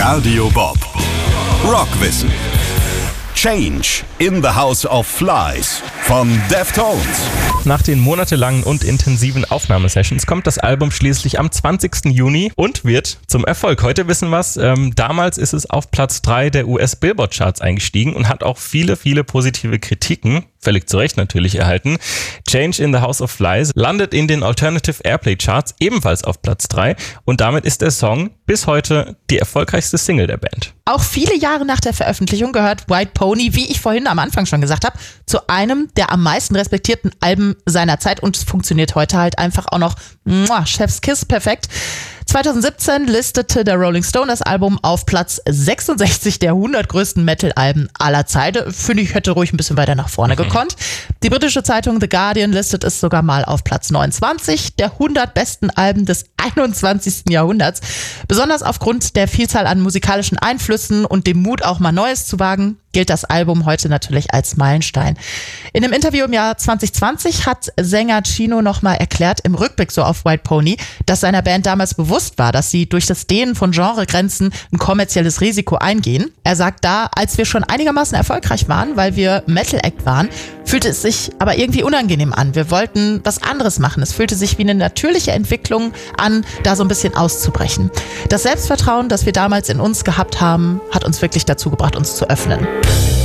Radio Bob. Rockwissen. Change in the House of Flies von Deftones. Nach den monatelangen und intensiven Aufnahmesessions kommt das Album schließlich am 20. Juni und wird zum Erfolg. Heute wissen wir's. Damals ist es auf Platz 3 der US-Billboard-Charts eingestiegen und hat auch viele positive Kritiken, völlig zu Recht natürlich, erhalten. Change in the House of Flies landet in den Alternative Airplay Charts ebenfalls auf Platz 3 und damit ist der Song bis heute die erfolgreichste Single der Band. Auch viele Jahre nach der Veröffentlichung gehört White Pony, wie ich vorhin am Anfang schon gesagt habe, zu einem der am meisten respektierten Alben seiner Zeit und es funktioniert heute halt einfach auch noch Chef's Kiss perfekt. 2017 listete der Rolling Stone das Album auf Platz 66 der 100 größten Metal-Alben aller Zeiten. Finde ich, hätte ruhig ein bisschen weiter nach vorne gekonnt. Die britische Zeitung The Guardian listet es sogar mal auf Platz 29 der 100 besten Alben des 21. Jahrhunderts. Besonders aufgrund der Vielzahl an musikalischen Einflüssen und dem Mut, auch mal Neues zu wagen, gilt das Album heute natürlich als Meilenstein. In einem Interview im Jahr 2020 hat Sänger Chino nochmal erklärt, im Rückblick so auf White Pony, dass seiner Band damals bewusst war, dass sie durch das Dehnen von Genregrenzen ein kommerzielles Risiko eingehen. Er sagt da, als wir schon einigermaßen erfolgreich waren, weil wir Metal-Act waren, fühlte es sich aber irgendwie unangenehm an. Wir wollten was anderes machen. Es fühlte sich wie eine natürliche Entwicklung an, da so ein bisschen auszubrechen. Das Selbstvertrauen, das wir damals in uns gehabt haben, hat uns wirklich dazu gebracht, uns zu öffnen.